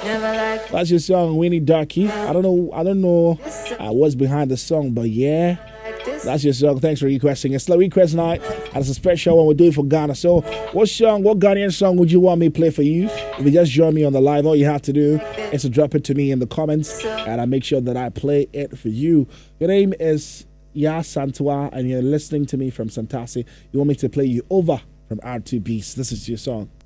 That's your song, Winnie Darky. I don't know what's behind the song, but yeah, that's your song. Thanks for requesting. It's the request night, and it's a special one we're doing for Ghana. So, what Ghanaian song would you want me to play for you? If you just join me on the live, all you have to do is to drop it to me in the comments, and I make sure that I play it for you. Your name is Ya Santua, and you're listening to me from Santasi. You want me to play you over from R2 Beast. This is your song.